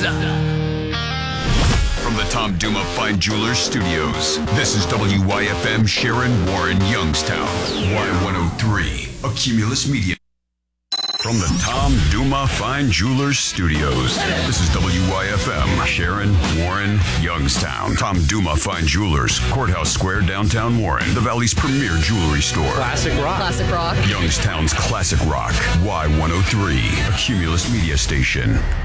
From the Tom Duma Fine Jewelers Studios, this is WYFM Sharon Warren Youngstown. Y103, a Cumulus Media. From the Tom Duma Fine Jewelers Studios, this is WYFM Sharon Warren Youngstown. Tom Duma Fine Jewelers, Courthouse Square, downtown Warren, the Valley's premier jewelry store. Classic rock. Classic rock. Youngstown's classic rock. Y103, a Cumulus Media station.